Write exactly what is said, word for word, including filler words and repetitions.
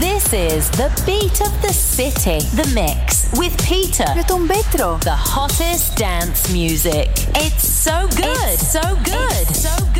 This is the beat of the city, The Mix, with Peter. The hottest dance music. It's so good. It's so good. It's so good.